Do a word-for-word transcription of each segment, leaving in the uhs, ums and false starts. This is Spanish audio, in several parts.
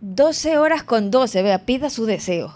doce horas con doce, vea, pida su deseo.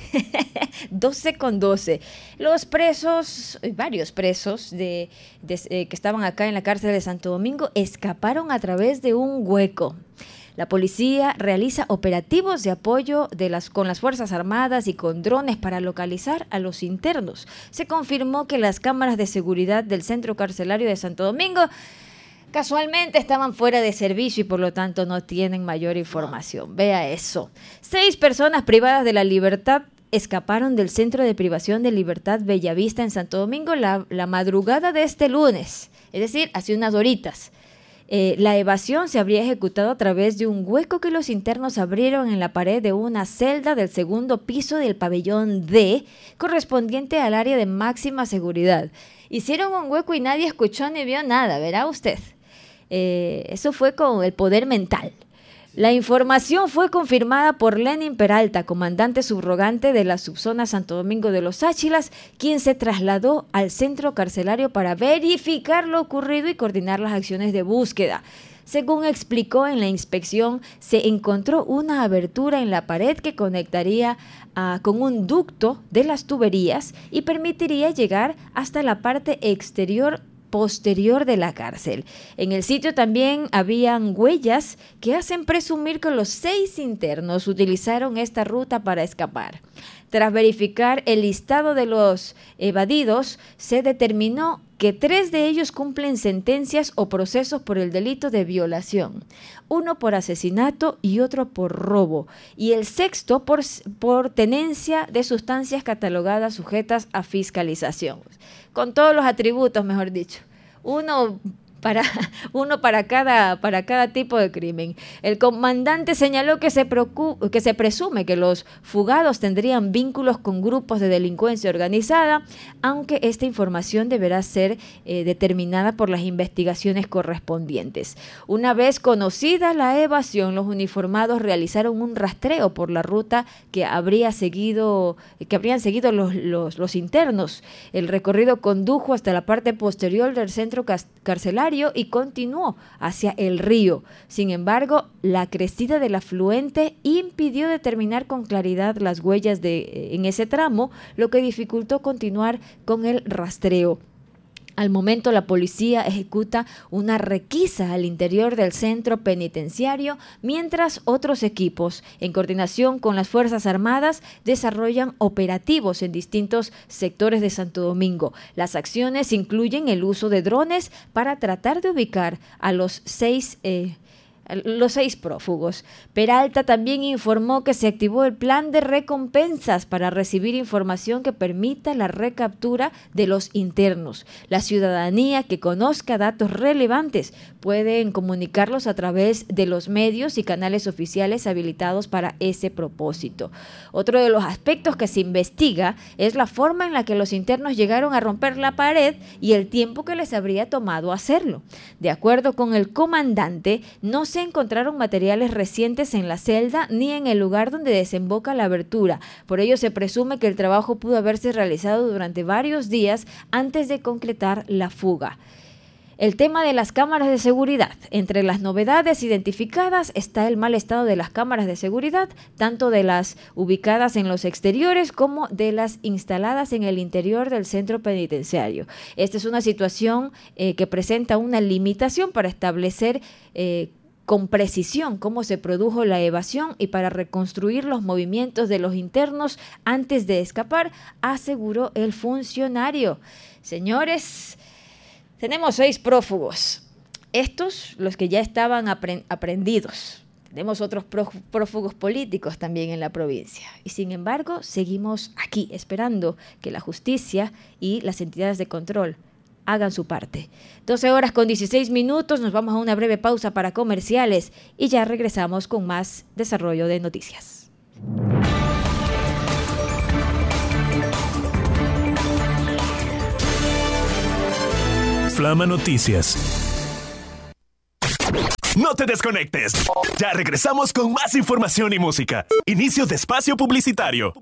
doce con doce. Los presos, varios presos de, de, eh, que estaban acá en la cárcel de Santo Domingo escaparon a través de un hueco. La policía realiza operativos de apoyo de las, con las Fuerzas Armadas y con drones para localizar a los internos. Se confirmó que las cámaras de seguridad del centro carcelario de Santo Domingo casualmente estaban fuera de servicio y por lo tanto no tienen mayor información. Vea eso. Seis personas privadas de la libertad escaparon del Centro de Privación de Libertad Bellavista en Santo Domingo la, la madrugada de este lunes, es decir, hace unas horitas. Eh, la evasión se habría ejecutado a través de un hueco que los internos abrieron en la pared de una celda del segundo piso del pabellón D, correspondiente al área de máxima seguridad. Hicieron un hueco y nadie escuchó ni vio nada, ¿verá usted? Eh, eso fue con el poder mental. La información fue confirmada por Lenin Peralta, comandante subrogante de la subzona Santo Domingo de los Áchilas, quien se trasladó al centro carcelario para verificar lo ocurrido y coordinar las acciones de búsqueda. Según explicó en la inspección, se encontró una abertura en la pared que conectaría uh, con un ducto de las tuberías y permitiría llegar hasta la parte exterior posterior de la cárcel. En el sitio también habían huellas que hacen presumir que los seis internos utilizaron esta ruta para escapar. Tras verificar el listado de los evadidos, se determinó que tres de ellos cumplen sentencias o procesos por el delito de violación, uno por asesinato y otro por robo, y el sexto por, por tenencia de sustancias catalogadas sujetas a fiscalización. Con todos los atributos, mejor dicho. Uno para, uno para cada, para cada tipo de crimen. El comandante señaló que se, preocup, que se presume que los fugados tendrían vínculos con grupos de delincuencia organizada, aunque esta información deberá ser eh, determinada por las investigaciones correspondientes. Una vez conocida la evasión, los uniformados realizaron un rastreo por la ruta que habría seguido, que habrían seguido los, los, los internos. El recorrido condujo hasta la parte posterior del centro carcelario y continuó hacia el río. Sin embargo, la crecida del afluente impidió determinar con claridad las huellas de, en ese tramo, lo que dificultó continuar con el rastreo. Al momento, la policía ejecuta una requisa al interior del centro penitenciario, mientras otros equipos, en coordinación con las Fuerzas Armadas, desarrollan operativos en distintos sectores de Santo Domingo. Las acciones incluyen el uso de drones para tratar de ubicar a los seis eh, los seis prófugos. Peralta también informó que se activó el plan de recompensas para recibir información que permita la recaptura de los internos. La ciudadanía que conozca datos relevantes pueden comunicarlos a través de los medios y canales oficiales habilitados para ese propósito. Otro de los aspectos que se investiga es la forma en la que los internos llegaron a romper la pared y el tiempo que les habría tomado hacerlo. De acuerdo con el comandante, no se encontraron materiales recientes en la celda ni en el lugar donde desemboca la abertura. Por ello se presume que el trabajo pudo haberse realizado durante varios días antes de concretar la fuga. El tema de las cámaras de seguridad. Entre las novedades identificadas está el mal estado de las cámaras de seguridad, tanto de las ubicadas en los exteriores como de las instaladas en el interior del centro penitenciario. Esta es una situación eh, que presenta una limitación para establecer eh, con precisión cómo se produjo la evasión y para reconstruir los movimientos de los internos antes de escapar, aseguró el funcionario. Señores, tenemos seis prófugos. Estos, los que ya estaban apre- aprendidos. Tenemos otros prófugos políticos también en la provincia. Y sin embargo, seguimos aquí esperando que la justicia y las entidades de control hagan su parte. doce horas con dieciséis minutos, nos vamos a una breve pausa para comerciales y ya regresamos con más desarrollo de noticias. Flama Noticias. No te desconectes. Ya regresamos con más información y música. Inicio de espacio publicitario.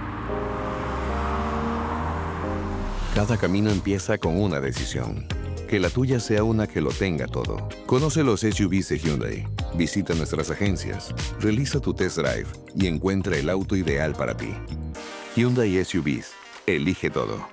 Cada camino empieza con una decisión. que la tuya sea una que lo tenga todo. Conoce los S U Vs de Hyundai. Visita nuestras agencias, realiza tu test drive y encuentra el auto ideal para ti. Hyundai S U Vs. Elige todo.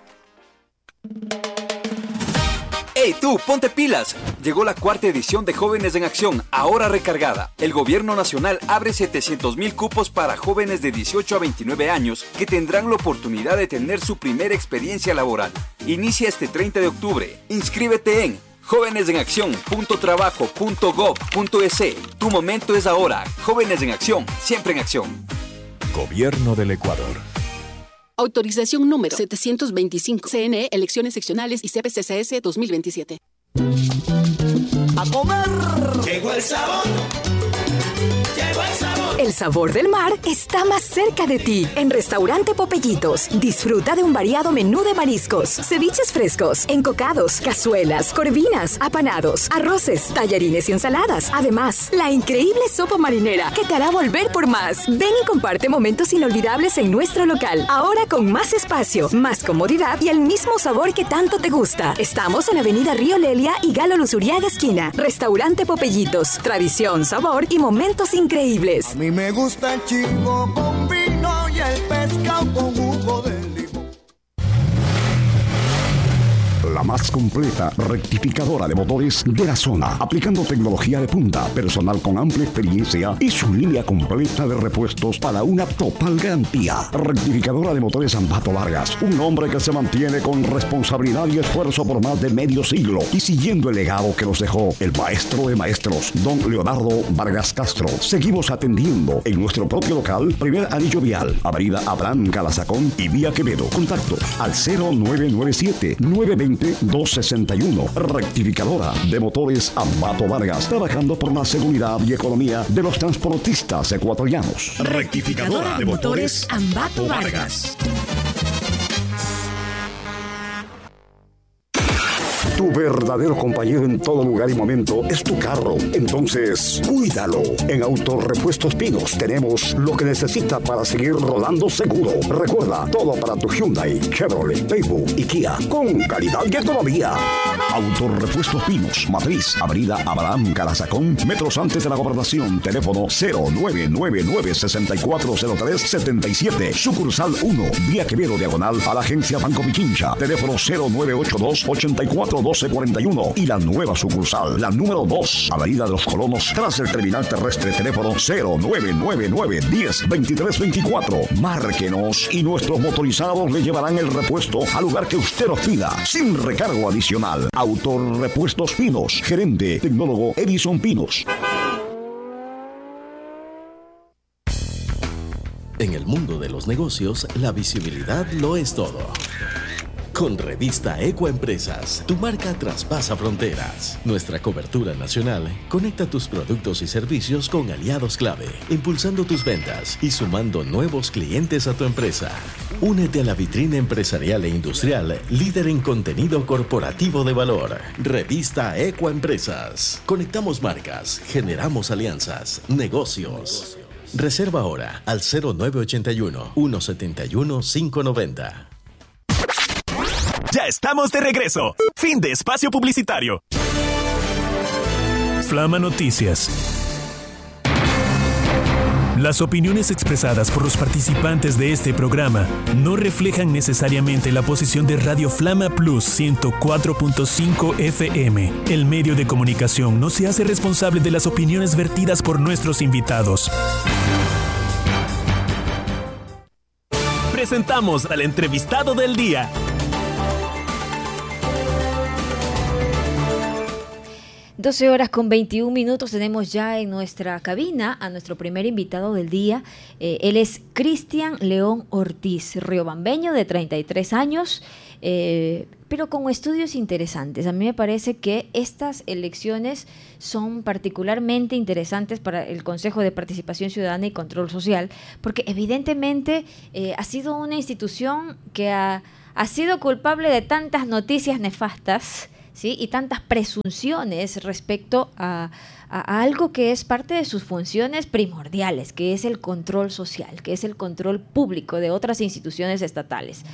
¡Hey tú, ponte pilas! Llegó la cuarta edición de Jóvenes en Acción, ahora recargada. El gobierno nacional abre setecientos mil cupos para jóvenes de dieciocho a veintinueve años que tendrán la oportunidad de tener su primera experiencia laboral. Inicia este treinta de octubre. Inscríbete en jóvenes en acción punto trabajo punto gov punto es. Tu momento es ahora. Jóvenes en Acción, siempre en acción. Gobierno del Ecuador. Autorización número setecientos veinticinco. C N E, Elecciones Seccionales y C P C C S dos mil veintisiete. ¡A comer! ¡Llegó el sabor! ¡Llegó el sabor! El sabor del mar está más cerca de ti. En Restaurante Popellitos, disfruta de un variado menú de mariscos, ceviches frescos, encocados, cazuelas, corvinas, apanados, arroces, tallarines y ensaladas. Además, la increíble sopa marinera que te hará volver por más. Ven y comparte momentos inolvidables en nuestro local. Ahora con más espacio, más comodidad y el mismo sabor que tanto te gusta. Estamos en Avenida Río Lelia y Galo Luzuriaga esquina. Restaurante Popellitos. Tradición, sabor y momentos increíbles. A mí me gusta el chivo con vino y el pescado con jugo de limón. La más completa rectificadora de motores de la zona, aplicando tecnología de punta, personal con amplia experiencia y su línea completa de repuestos para una total garantía. Rectificadora de motores Ambato Vargas, un hombre que se mantiene con responsabilidad y esfuerzo por más de medio siglo y siguiendo el legado que nos dejó el maestro de maestros, don Leonardo Vargas Castro. Seguimos atendiendo en nuestro propio local, primer anillo vial, avenida Abraham Calazacón y vía Quevedo. Contactos al cero nueve nueve siete, nueve dos cero, dos seis uno. Rectificadora de motores Ambato Vargas, trabajando por la seguridad y economía de los transportistas ecuatorianos. Rectificadora de motores Ambato Vargas. Tu verdadero compañero en todo lugar y momento es tu carro. Entonces, cuídalo. En Autorepuestos Pinos tenemos lo que necesita para seguir rodando seguro. Recuerda, todo para tu Hyundai, Chevrolet, Daewoo y Kia, con calidad y economía. Autorepuestos Pinos, Matriz, Avenida Abraham Calazacón, metros antes de la Gobernación. Teléfono cero nueve nueve nueve, seis cuatro cero tres, siete siete. Sucursal uno, vía Quevedo diagonal a la agencia Banco Pichincha. Teléfono cero nueve ocho dos, ocho cuatro doce cuarenta y uno. Y la nueva sucursal, la número dos, Avenida de los Colonos, tras el terminal terrestre. Teléfono cero nueve nueve nueve, diez, veintitrés veinticuatro. Márquenos y nuestros motorizados le llevarán el repuesto al lugar que usted nos pida, sin recargo adicional. Autorepuestos Pinos, gerente tecnólogo Edison Pinos. En el mundo de los negocios, la visibilidad lo es todo. Con Revista Ecoempresas, tu marca traspasa fronteras. Nuestra cobertura nacional conecta tus productos y servicios con aliados clave, impulsando tus ventas y sumando nuevos clientes a tu empresa. Únete a la vitrina empresarial e industrial, líder en contenido corporativo de valor. Revista Ecoempresas. Conectamos marcas, generamos alianzas, negocios. Reserva ahora al cero nueve ocho uno, uno siete uno, cinco nueve cero. Ya estamos de regreso. Fin de espacio publicitario. Flama Noticias. Las opiniones expresadas por los participantes de este programa no reflejan necesariamente la posición de Radio Flama Plus ciento cuatro punto cinco F M. El medio de comunicación no se hace responsable de las opiniones vertidas por nuestros invitados. Presentamos al entrevistado del día. doce horas con veintiún minutos tenemos ya en nuestra cabina a nuestro primer invitado del día. Eh, él es Cristian León Ortiz, riobambeño de treinta y tres años, eh, pero con estudios interesantes. A mí me parece que estas elecciones son particularmente interesantes para el Consejo de Participación Ciudadana y Control Social, porque evidentemente eh, ha sido una institución que ha, ha sido culpable de tantas noticias nefastas, ¿sí? Y tantas presunciones respecto a, a, a algo que es parte de sus funciones primordiales, que es el control social, que es el control público de otras instituciones estatales.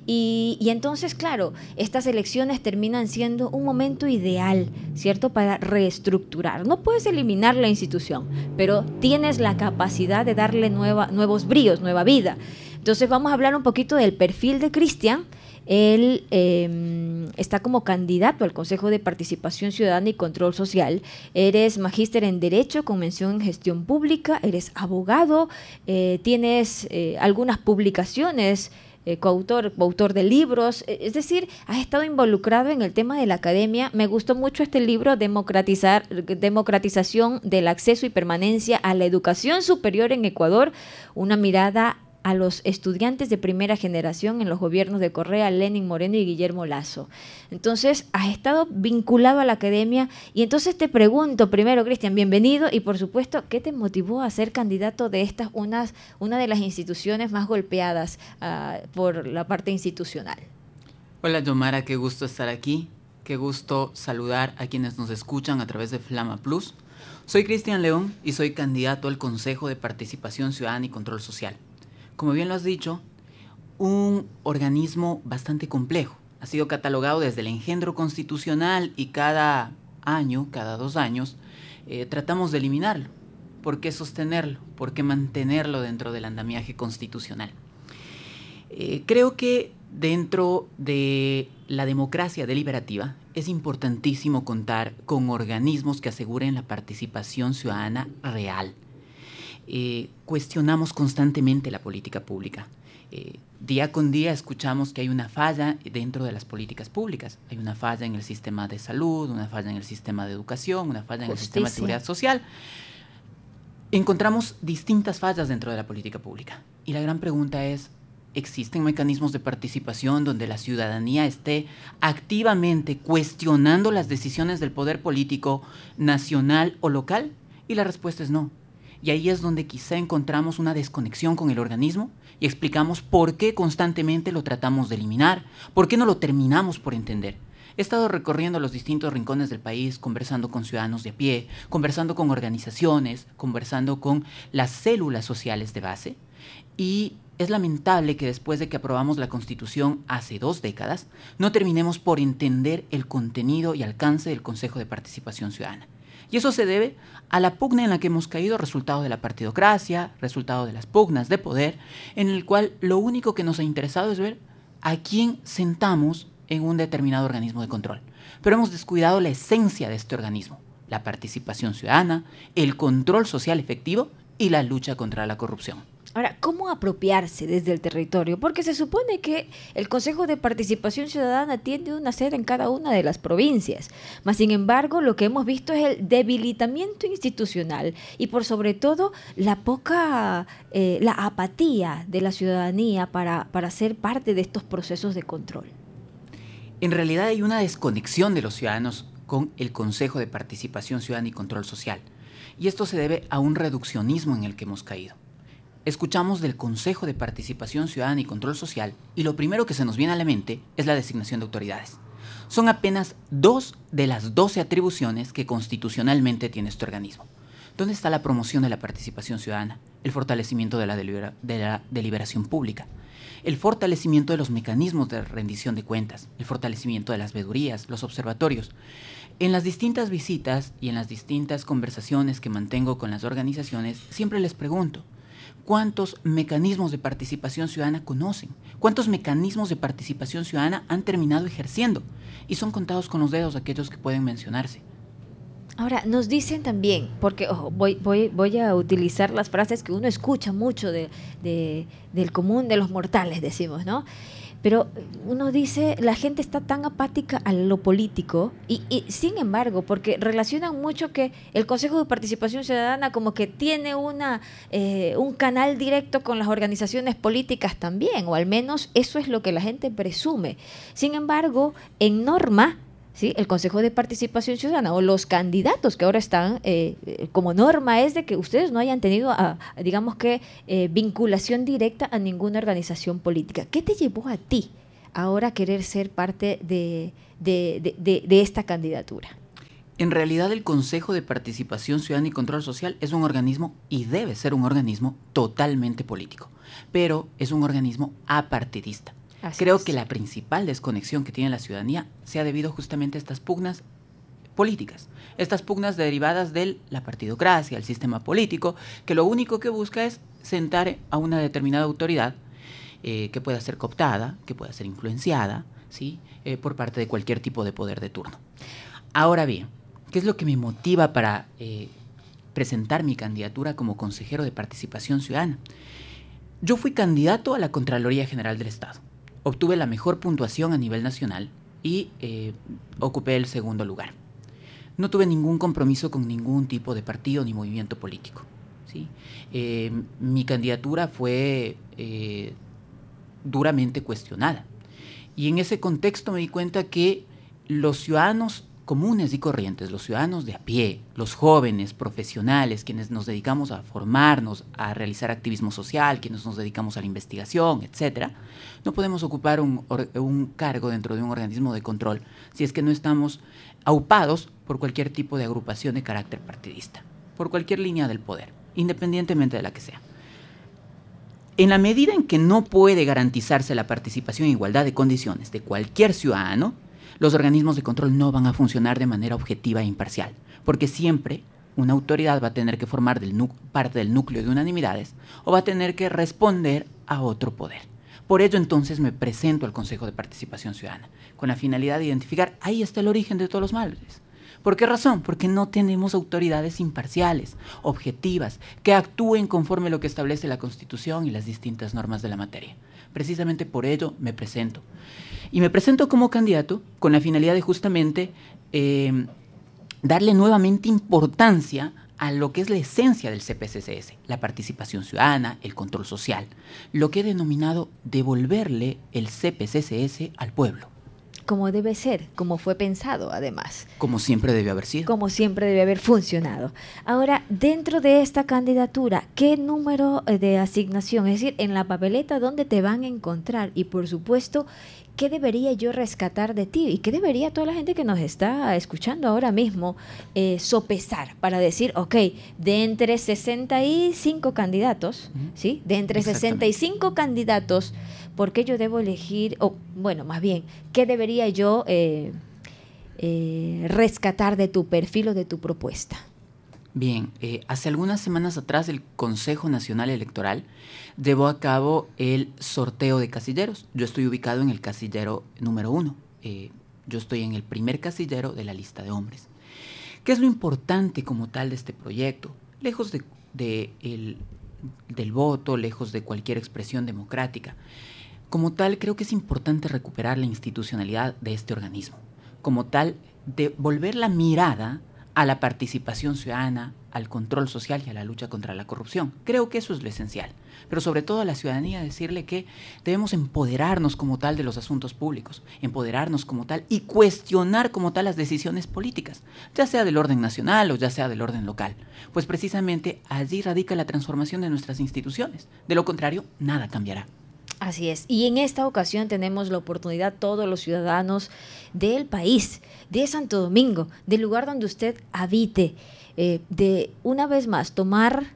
Y, y entonces, claro, estas elecciones terminan siendo un momento ideal, ¿cierto?, para reestructurar. No puedes eliminar la institución, pero tienes la capacidad de darle nueva, nuevos bríos, nueva vida. Entonces vamos a hablar un poquito del perfil de Cristian. Él eh, está como candidato al Consejo de Participación Ciudadana y Control Social. Eres magíster en Derecho con mención en Gestión Pública, eres abogado, eh, tienes eh, algunas publicaciones, eh, coautor, coautor de libros, es decir, has estado involucrado en el tema de la academia. Me gustó mucho este libro, Democratizar, Democratización del Acceso y Permanencia a la Educación Superior en Ecuador, una mirada a los estudiantes de primera generación en los gobiernos de Correa, Lenin Moreno y Guillermo Lasso. Entonces, has estado vinculado a la academia y entonces te pregunto primero, Cristian, bienvenido, y por supuesto, ¿qué te motivó a ser candidato de estas, unas, una de las instituciones más golpeadas uh, por la parte institucional? Hola, Yomara, qué gusto estar aquí, qué gusto saludar a quienes nos escuchan a través de Flama Plus. Soy Cristian León y soy candidato al Consejo de Participación Ciudadana y Control Social. Como bien lo has dicho, un organismo bastante complejo. Ha sido catalogado desde el engendro constitucional y cada año, cada dos años, eh, tratamos de eliminarlo. ¿Por qué sostenerlo? ¿Por qué mantenerlo dentro del andamiaje constitucional? Eh, creo que dentro de la democracia deliberativa es importantísimo contar con organismos que aseguren la participación ciudadana real. Eh, cuestionamos constantemente la política pública. Eh, día con día escuchamos que hay una falla dentro de las políticas públicas. Hay una falla en el sistema de salud, una falla en el sistema de educación, una falla en el sistema de seguridad social. Encontramos distintas fallas dentro de la política pública. Y la gran pregunta es, ¿existen mecanismos de participación donde la ciudadanía esté activamente cuestionando las decisiones del poder político nacional o local? Y la respuesta es no. Y ahí es donde quizá encontramos una desconexión con el organismo y explicamos por qué constantemente lo tratamos de eliminar, por qué no lo terminamos por entender. He estado recorriendo los distintos rincones del país, conversando con ciudadanos de a pie, conversando con organizaciones, conversando con las células sociales de base, y es lamentable que después de que aprobamos la Constitución hace dos décadas, no terminemos por entender el contenido y alcance del Consejo de Participación Ciudadana. Y eso se debe a la pugna en la que hemos caído, resultado de la partidocracia, resultado de las pugnas de poder, en el cual lo único que nos ha interesado es ver a quién sentamos en un determinado organismo de control. Pero hemos descuidado la esencia de este organismo, la participación ciudadana, el control social efectivo y la lucha contra la corrupción. Ahora, ¿cómo apropiarse desde el territorio? Porque se supone que el Consejo de Participación Ciudadana tiene una sede en cada una de las provincias. Mas, sin embargo, lo que hemos visto es el debilitamiento institucional y, por sobre todo, la poca, eh, la apatía de la ciudadanía para, para ser parte de estos procesos de control. En realidad hay una desconexión de los ciudadanos con el Consejo de Participación Ciudadana y Control Social. Y esto se debe a un reduccionismo en el que hemos caído. Escuchamos del Consejo de Participación Ciudadana y Control Social y lo primero que se nos viene a la mente es la designación de autoridades. Son apenas dos de las doce atribuciones que constitucionalmente tiene este organismo. ¿Dónde está la promoción de la participación ciudadana? El fortalecimiento de la, delibera- de la deliberación pública, el fortalecimiento de los mecanismos de rendición de cuentas, el fortalecimiento de las veedurías, los observatorios. En las distintas visitas y en las distintas conversaciones que mantengo con las organizaciones, siempre les pregunto, ¿cuántos mecanismos de participación ciudadana conocen? ¿Cuántos mecanismos de participación ciudadana han terminado ejerciendo? Y son contados con los dedos aquellos que pueden mencionarse. Ahora, nos dicen también, porque ojo, voy, voy, voy a utilizar las frases que uno escucha mucho de, de, del común de los mortales, decimos, ¿no? Pero uno dice, la gente está tan apática a lo político y, y sin embargo, porque relacionan mucho que el Consejo de Participación Ciudadana como que tiene una eh, un canal directo con las organizaciones políticas también, o al menos eso es lo que la gente presume. Sin embargo, en norma, ¿sí?, el Consejo de Participación Ciudadana o los candidatos que ahora están eh, como norma es de que ustedes no hayan tenido, a, a, digamos que, eh, vinculación directa a ninguna organización política. ¿Qué te llevó a ti ahora a querer ser parte de, de, de, de, de esta candidatura? En realidad, el Consejo de Participación Ciudadana y Control Social es un organismo, y debe ser un organismo, totalmente político, pero es un organismo apartidista. Así Creo es. que la principal desconexión que tiene la ciudadanía se ha debido justamente a estas pugnas políticas, estas pugnas derivadas de la partidocracia, el sistema político, que lo único que busca es sentar a una determinada autoridad eh, que pueda ser cooptada, que pueda ser influenciada, ¿sí? eh, por parte de cualquier tipo de poder de turno. Ahora bien, ¿qué es lo que me motiva para eh, presentar mi candidatura como consejero de participación ciudadana? Yo fui candidato a la Contraloría General del Estado, obtuve la mejor puntuación a nivel nacional y eh, ocupé el segundo lugar. No tuve ningún compromiso con ningún tipo de partido ni movimiento político, ¿sí? Eh, mi candidatura fue eh, duramente cuestionada. Y en ese contexto me di cuenta que los ciudadanos comunes y corrientes, los ciudadanos de a pie, los jóvenes, profesionales, quienes nos dedicamos a formarnos, a realizar activismo social, quienes nos dedicamos a la investigación, etcétera, no podemos ocupar un, un cargo dentro de un organismo de control si es que no estamos aupados por cualquier tipo de agrupación de carácter partidista, por cualquier línea del poder, independientemente de la que sea. En la medida en que no puede garantizarse la participación en igualdad de condiciones de cualquier ciudadano, los organismos de control no van a funcionar de manera objetiva e imparcial, porque siempre una autoridad va a tener que formar del parte del núcleo de unanimidades o va a tener que responder a otro poder. Por ello, entonces, me presento al Consejo de Participación Ciudadana, con la finalidad de identificar, ahí está el origen de todos los males. ¿Por qué razón? Porque no tenemos autoridades imparciales, objetivas, que actúen conforme a lo que establece la Constitución y las distintas normas de la materia. Precisamente por ello me presento. Y me presento como candidato con la finalidad de justamente eh, darle nuevamente importancia a lo que es la esencia del C P C C S, la participación ciudadana, el control social, lo que he denominado devolverle el C P C C S al pueblo. Como debe ser, como fue pensado además. Como siempre debe haber sido. Como siempre debe haber funcionado. Ahora, dentro de esta candidatura, ¿qué número de asignación? Es decir, en la papeleta, ¿dónde te van a encontrar? Y por supuesto, ¿qué debería yo rescatar de ti? ¿Y qué debería toda la gente que nos está escuchando ahora mismo eh, sopesar para decir, ok, de entre sesenta y cinco candidatos, uh-huh. ¿sí? De entre sesenta y cinco candidatos, ¿por qué yo debo elegir, o bueno, más bien, qué debería yo eh, eh, rescatar de tu perfil o de tu propuesta? Bien, eh, hace algunas semanas atrás el Consejo Nacional Electoral llevó a cabo el sorteo de casilleros. Yo estoy ubicado en el casillero número uno. Eh, yo estoy en el primer casillero de la lista de hombres. ¿Qué es lo importante como tal de este proyecto? Lejos de, de el, del voto, lejos de cualquier expresión democrática. Como tal, creo que es importante recuperar la institucionalidad de este organismo. Como tal, devolver la mirada a la participación ciudadana, al control social y a la lucha contra la corrupción. Creo que eso es lo esencial. Pero sobre todo a la ciudadanía decirle que debemos empoderarnos como tal de los asuntos públicos, empoderarnos como tal y cuestionar como tal las decisiones políticas, ya sea del orden nacional o ya sea del orden local. Pues precisamente allí radica la transformación de nuestras instituciones. De lo contrario, nada cambiará. Así es. Y en esta ocasión tenemos la oportunidad, todos los ciudadanos del país, de Santo Domingo, del lugar donde usted habite, eh, de una vez más tomar,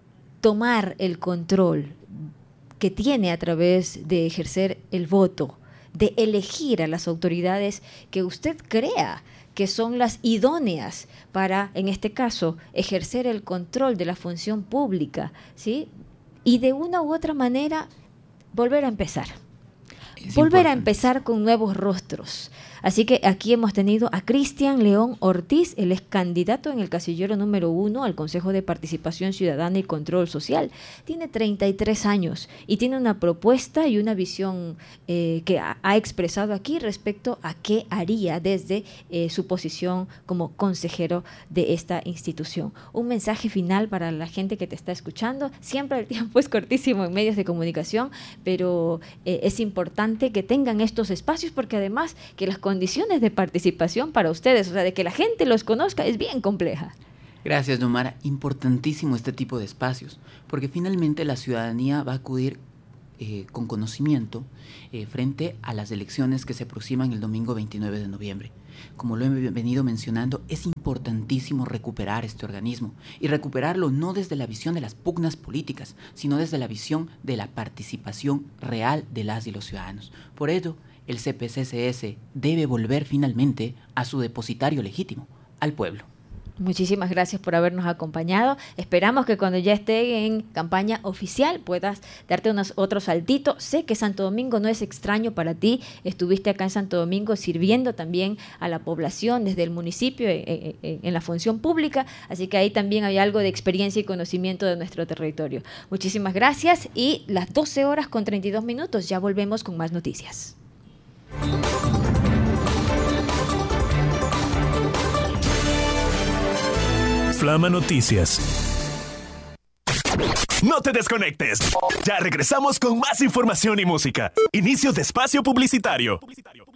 tomar el control que tiene a través de ejercer el voto, de elegir a las autoridades que usted crea que son las idóneas para, en este caso, ejercer el control de la función pública, ¿sí? Y de una u otra manera volver a empezar, es volver importante. a empezar con nuevos rostros. Así que aquí hemos tenido a Cristian León Ortiz, él es candidato en el casillero número uno al Consejo de Participación Ciudadana y Control Social. Tiene treinta y tres años y tiene una propuesta y una visión eh, que ha, ha expresado aquí respecto a qué haría desde eh, su posición como consejero de esta institución. Un mensaje final para la gente que te está escuchando. Siempre el tiempo es cortísimo en medios de comunicación, pero eh, es importante que tengan estos espacios porque además que las condiciones de participación para ustedes, o sea, de que la gente los conozca, es bien compleja. Gracias, Nomara. Importantísimo este tipo de espacios, porque finalmente la ciudadanía va a acudir eh, con conocimiento eh, frente a las elecciones que se aproximan el domingo veintinueve de noviembre. Como lo he venido mencionando, es importantísimo recuperar este organismo y recuperarlo no desde la visión de las pugnas políticas, sino desde la visión de la participación real de las y los ciudadanos. Por ello, el C P C C S debe volver finalmente a su depositario legítimo, al pueblo. Muchísimas gracias por habernos acompañado. Esperamos que cuando ya esté en campaña oficial puedas darte unos otros saltitos. Sé que Santo Domingo no es extraño para ti. Estuviste acá en Santo Domingo sirviendo también a la población desde el municipio en, en, en la función pública. Así que ahí también hay algo de experiencia y conocimiento de nuestro territorio. Muchísimas gracias y las doce horas con treinta y dos minutos. Ya volvemos con más noticias. Flama Noticias. No te desconectes. Ya regresamos con más información y música. Inicio de espacio publicitario.